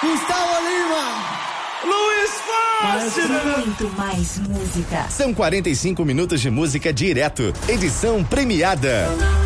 Gustavo Lima. Luiz Fácil. Muito mais música. São 45 minutos de música direto. Edição premiada.